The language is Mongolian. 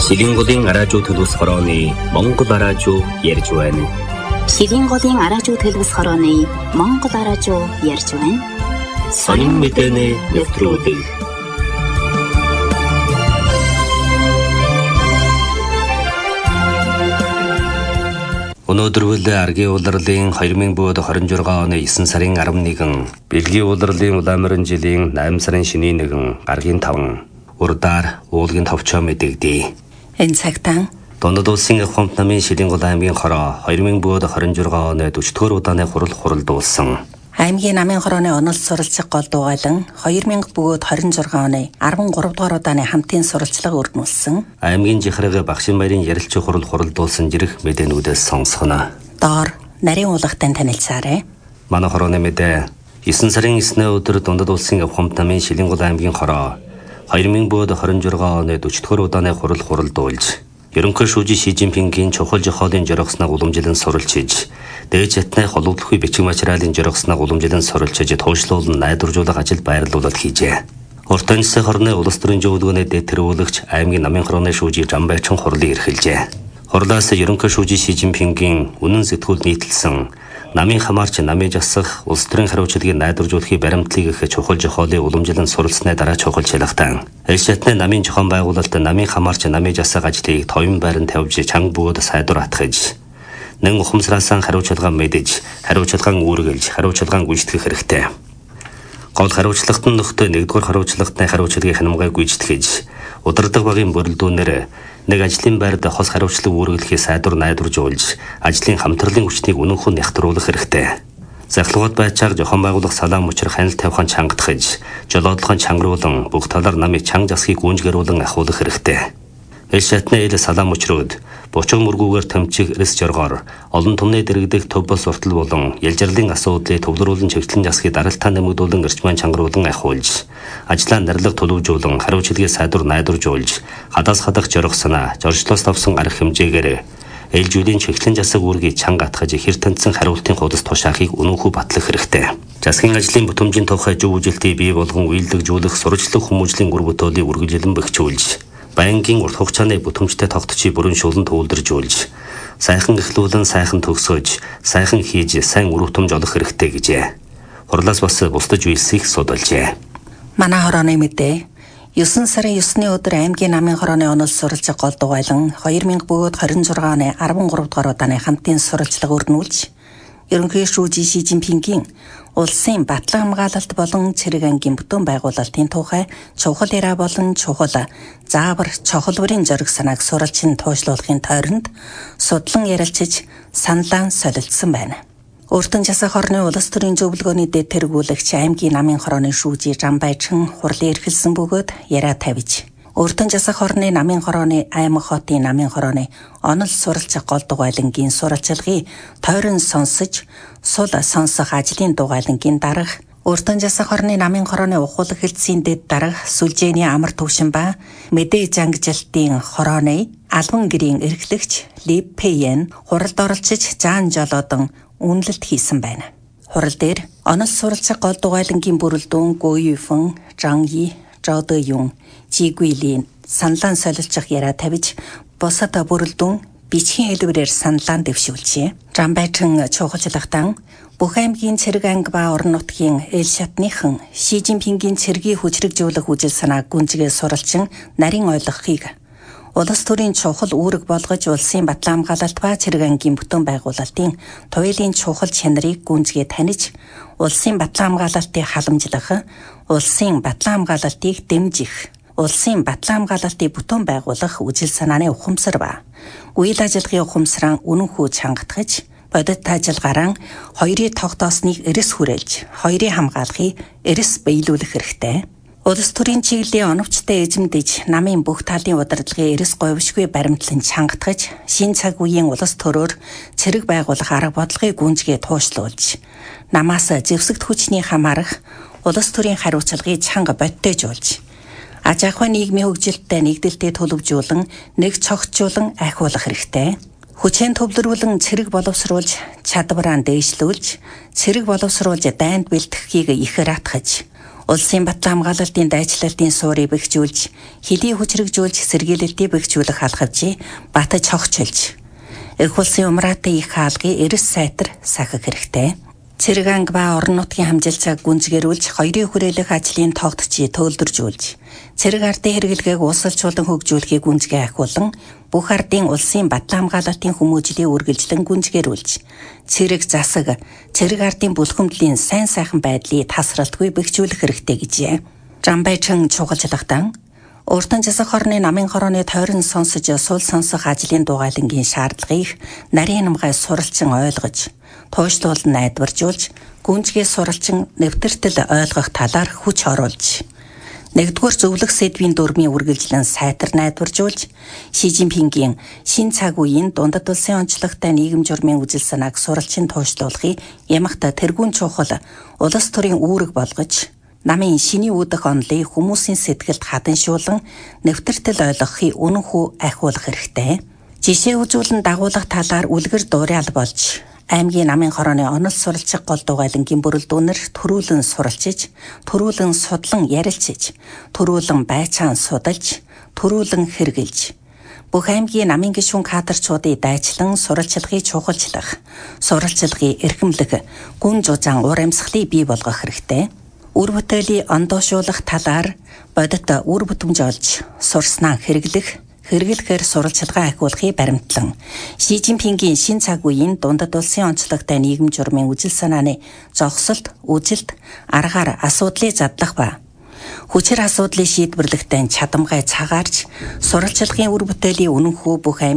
Шилийн голын араажуу төлөвс хорооны Монгол араажуу ярьж байна. Шилийн голын араажуу төлөвс хорооны Монгол араажуу ярьж байна. Сонин мэдээний нэвтрүүлэг. Өнөөдөр аргийн улирлын 2026 оны 9 сарын 11, Бэлгийн улирлын улаамрын жилийн 8 сарын шөнийн 1, гаргийн 5, урдаар уулгийн товчоо мэдэгдэе. Энэ цагтаа Дундад улсын Ахмад намын Шилийн гол аймгийн хороо 2026 оны 40-р удааны хурлуулсан. аймгийн намын хорооны онол суралцах гол дугайлан 2000 бөгөөд 26 оны 13 дугаар удааны хамтын суралцлага өргөнүүлсэн. Аймгийн жихрэг багшин баярын ярилцах хурлуулсан жирэх мэдээнүүдээс сонсгоно. Доор нарийн уулгатай танилцаарай. Манай хорооны мэдээ 9 сарын 9-ний өдөр Дундад улсын Ахмад намын Шилийн гол аймгийн хороо 2000 бөгөөд 26 оны 40-р удааны хурлуулж Ерөнхий шүүжи Ши Жинпингийн чухал жохоодын жоргосныг уламжлан суралцж, дээд чатны холбогдлохын бичиг материалын жоргосныг уламжлан суралцж, туушруулан найдваржуулах ажил байрлуулалт хийжээ. Урт ангийн хорны улс төрийн зөвлөгөөний дэд тэргүүлэгч аймгийн намын хорооны шүүжи Жамбайчин хурлыг эрхэлжээ. Хурлаас ерөнхий шүүжи Ши Жинпингийн үнэн сэтгүүл нийтэлсэн намын хамаарч намын жасах улс төрийн хариуцлагыг найдваржуулахын баримтлыг их чухал жохоодын уламжлан суралцсны дараа чухал шалгалтан. Эль шатны намын зохион байгуулалт намын хамаарч намын жасах ажлыг товын байранд тавьж чанга бөгөөд сайдвар атгаж, нэн ухамсараасан хариуцлага мэдэж, хариуцлагаа үүргэлж, хариуцлагаа гүйцэтгэх хэрэгтэй. Гол хариуцлагт нь нөхдөд нэгдүгээр хариуцлагтны хариуцлагыг хянамгай гүйцэтгэж, удирдаг багийн бүрэлдэхүүнээр нэг ажлын байрад хос хариуцлага үүргэлэхийг сайдвар найдваржуулж, ажлын хамтралын хүчнийг үнэнхэн нягтруулах хэрэгтэй. Захлагууд байцааг зохион байгуулах салаан мөчр хяналт тавихын чангатгаж, жолоодлохын чангруулан бүх талаар намыг чанга засгийг гүнжгэрүүлэн ахуулах хэрэгтэй. Эль шатны салаан мөчрөөд бочог мөргүүгээр томчих эрэс жоргоор олон түмний дэрэгдэх төв бос уртал болон ялжирлын асуудлыг төвлөрүүлэн чиглэлэн засгийг даралтаа нэмэгдүүлэн эрчмэн чангруулан ахиулж, ажлаа нэрлэг төлөвжүүлэн хариуцлагыг сайдвар найдваржуулж, хадаас хадах жорох санаа, зорчлоос тавсан арга хэмжээгээр ээлжүүлийн чиглэлэн засаг үүргийг чанга атгаж хэр тандсан хариултын хуудас тушаахыг үнэнхүү батлах хэрэгтэй. Засгийн ажлын бүтэмжийн тухай зөв үжилтийг бий болгон үйлдвэрлэх сурчлаг хүмүүжлийн үр бүтээлийг үргэлжлэн бэхжүүлж, байнгын урт хугацааны бүтэмжтэй тогтчийг бүрэн шулан төвлөржүүлж, сайхан эхлүүлэн сайхан төгсгөж, сайхан хийж, сайн үр бүтэмж олох хэрэгтэй гэжээ. Хурлаас бас бусдаж үйлсийг судалжээ. Манай хорооны мэдээ 9 сарын 9-ний өдөр аймгийн намын хорооны онол суралцах гол дугайлан 2000 бөгөөд 26 оны 13 дугаар удааны хамтын суралцлага өргөнүүлж, ерөнхий шүүжи Ши Жинпингийн улсын батлан хамгаалалт болон цэрэг ангийн бүтээн байгуулалтын тухай чухал яриа болон чухал заавар чухалбарын зориг санааг суралцсан туушлуулахын тойронд судлан ярилцаж саналаа солилцсон байна. Өөртөн жасах хорны улс төрийн зөвлөгөөний дэд тэргүүлэгч аймгийн намын хорооны шүүжи Жамбайчин хурлын эрхэлсэн бөгөөд яриа тавьж, өөртөн жасах хорны намын хорооны аймаг хотын намын хорооны онол суралцах гол дугайлангийн суралцлагыг тойрон сонсож, сул сонсох ажлын дугайлангийн дарга, өөртөн жасах хорны намын хорооны ухуулах хэлтсийн дэд дарга Сүлжээний амар төвшин ба мэдээ жангжилтын хорооны албан гэрийн эрхлэгч Ли Пэйен хуралд оролцож заан жолоодон үнэлэлт хийсэн байна. Хурал дээр онол суралцах гол дугайлангийн бүрэлдэхүүн Го Юйфэн, Жан Yi, Зhao Deyun, Ji Guilin саналаа солилцох яриа тавьж, бусад бүрэлдэхүүн бичгийн хэлбэрээр саналаа дэвшүүлжээ. Жамбайчин чухалчлагтан бүх аймгийн цэрэг анги ба орон нутгийн эль шатныхан Ши Жинпингийн цэргийг хүчрэгжүүлэх үжил санааг гүнзгий суралцсан нарийн ойлгохыг улс төрийн чухал үүрэг болгож улсын батлан хамгаалалт ба цэрэг ангийн бүтээн байгуулалтын туйлын чухал чанарыг гүнзгий таних, улсын батлан хамгаалалтыг халамжлах, улсын батлан хамгаалалтыг дэмжих, улсын батлан хамгаалалтыг бүтээн байгуулах үжил санааны ухамсар ба үйл ажиллагааны ухамсараа үнэнхүү чангатгаж, бодит ажиллагаараа хоёрын тогтоосныг эрэс хүрээлж, хоёрын хамгаалахыг эрэс биелүүлэх хэрэгтэй. Улс төрийн чиглэлийн оновчтой эзэмдэж, намын бүх талын удирдлагын эрэс говьшгүй баримтлан чангатгаж, шин цаг үеийн улс төрөөр цэрэг байгуулах арга бодлогыг гүнзгий туушлуулж, намаас зэвсэгт хүчний хамаарах улс төрийн хариуцлагыг чанга бодтойжуулж, аж ахуйн нийгмийн хөгжилтөд нэгдэлтэд төлөвжүүлэн, нэг цогцжуулан ахиулах хэрэгтэй. Хүчээр төвлөрүүлэн цэрэг боловсруулж, чадвараа дээшлүүлж, цэрэг боловсруулж дайнд бэлтгэхийг ихээр атгаж, Улсын батлан хамгаалалтын дайчлалтын суурийг бэхжүүлж, хэдий хүчрэгжүүлж сэргийлэлтийг бэхжүүлэх алга хавжийг батж хогчилж, эх улсын умраатай их хаалгыг эрс сайтар сахих хэрэгтэй. Цэрэг анги ба орон нутгийн хамжилтсаг гүнзгэрүүлж, хоёрын хүрээлэх ажлын тогтцыг төлөвлөжүүлж, цэрэг ардын хэрэглэгээг уусалжуулан хөгжүүлэхийг гүнзгий ахиулан, бүх ардын улсын батлан хамгаалалтын хүмүүжлийг үргэлжлэн гүнзгэрүүлж, цэрэг засаг, цэрэг ардын бүлхэмдлийн сайн сайхан байдлыг тасралтгүй бэхжүүлэх хэрэгтэй гэжээ. Жамбайчин чухалчлагтан Уртан засаг хорны намын хорооны тойрон сонсож сул сонсох ажлын дугайлангийн шаардлагыг нарийн намгай суралцсан ойлгож, туушлуулан найдваржуулж, гүнзгий суралцсан нэвтэртэл ойлгох талаар хүч оруулж, нэгдүгээр зөвлөх сэдвийн дүрмийн үргэлжлэн сайтар найдваржуулж, Ши Цзиньпингийн шин цаг үеийн дундад улсын онцлогтой нийгэм журмын үзэл санааг суралцсан туушлуулахыг ямагт тэргүүн чухал улс төрийн үүрэг болгож, намын шиний үүдэх онолыг хүмүүсийн сэтгэлд хаданшуулан нэвтэртэл ойлгохыг үнэнхүү ахиулах хэрэгтэй. Жишээ үзүүлэн дагуулах талаар үлгэр дуурайл болж, аймгийн намын хорооны онол суралцах гол дугайлангийн бүрэлдэхүүнээр төрүүлэн суралцж, төрүүлэн судлан ярилцж, төрүүлэн байцаан судалж, төрүүлэн хэрэгжилж, бүх аймгийн намын гишүүн кадрчуудыг дайчлан суралцлагыг чухалчлах, суралцлагыг эрхэмлэх, гүн зузаан ур амьсгалыг бий болгох хэрэгтэй. Үр бүтээлийг ондоошуулах талаар бодит үр бүтэмж олж, сурснаа хэрэглэхээр суралцлагаа ахиулахыг баримтлан, Ши Цзиньпингийн шин цаг үеийн дундад улсын онцлогтой нийгэм журмын үзэл санааны зогсолт, үжилт, аргаар асуудлыг задлах ба хүчээр асуудлыг шийдвэрлэхдээ чадамгай цагаарч, суралцлагын үр бүтээлийн үнэнхүү бүх